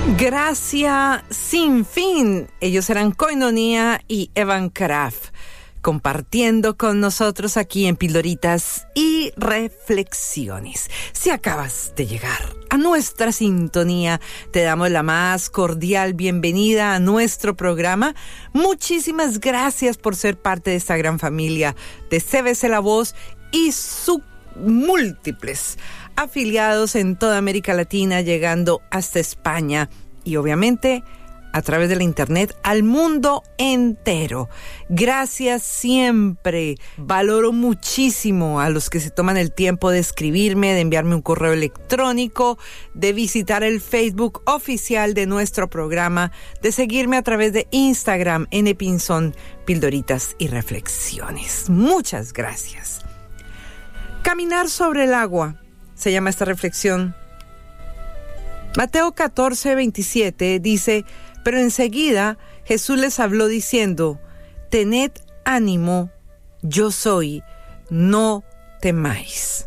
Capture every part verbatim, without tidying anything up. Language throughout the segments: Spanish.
Gracia sin fin. Ellos eran Koinonia y Evan Caraff, compartiendo con nosotros aquí en Pildoritas y Reflexiones. Si acabas de llegar a nuestra sintonía, te damos la más cordial bienvenida a nuestro programa. Muchísimas gracias por ser parte de esta gran familia de C B C La Voz y sus múltiples afiliados en toda América Latina, llegando hasta España y obviamente a través de la internet al mundo entero. Gracias siempre. Valoro muchísimo a los que se toman el tiempo de escribirme, de enviarme un correo electrónico, de visitar el Facebook oficial de nuestro programa, de seguirme a través de Instagram, N Pinzón, Pildoritas y Reflexiones. Muchas gracias. Caminar sobre el agua se llama esta reflexión. Mateo catorce, veintisiete dice: pero enseguida Jesús les habló diciendo: tened ánimo, yo soy, no temáis.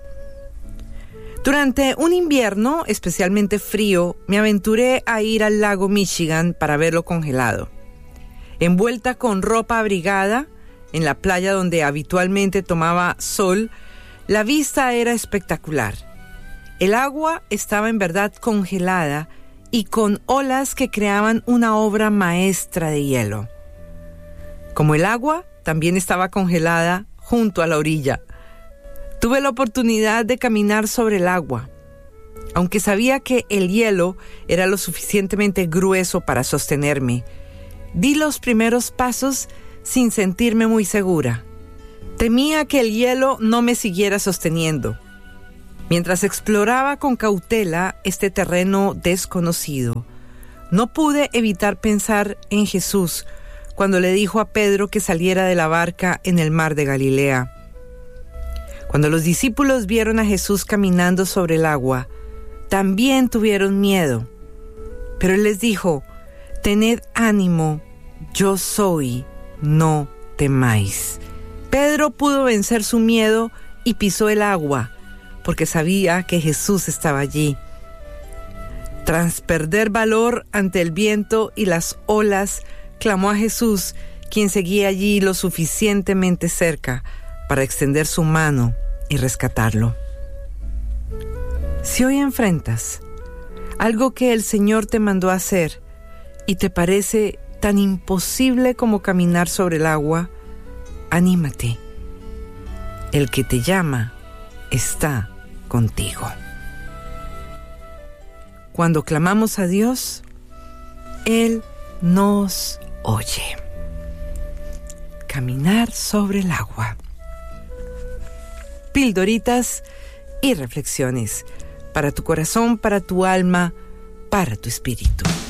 Durante un invierno especialmente frío, me aventuré a ir al lago Michigan para verlo congelado. Envuelta con ropa abrigada, en la playa donde habitualmente tomaba sol, la vista era espectacular. El agua estaba en verdad congelada y con olas que creaban una obra maestra de hielo. Como el agua también estaba congelada junto a la orilla, tuve la oportunidad de caminar sobre el agua, aunque sabía que el hielo era lo suficientemente grueso para sostenerme. Di los primeros pasos sin sentirme muy segura. Temía que el hielo no me siguiera sosteniendo. Mientras exploraba con cautela este terreno desconocido, no pude evitar pensar en Jesús cuando le dijo a Pedro que saliera de la barca en el mar de Galilea. Cuando los discípulos vieron a Jesús caminando sobre el agua, también tuvieron miedo. Pero él les dijo: tened ánimo, yo soy, no temáis. Pedro pudo vencer su miedo y pisó el agua, porque sabía que Jesús estaba allí. Tras perder valor ante el viento y las olas, clamó a Jesús, quien seguía allí lo suficientemente cerca para extender su mano y rescatarlo. Si hoy enfrentas algo que el Señor te mandó a hacer y te parece tan imposible como caminar sobre el agua, anímate. El que te llama está contigo. Cuando clamamos a Dios, Él nos oye. Caminar sobre el agua. Pildoritas y reflexiones para tu corazón, para tu alma, para tu espíritu.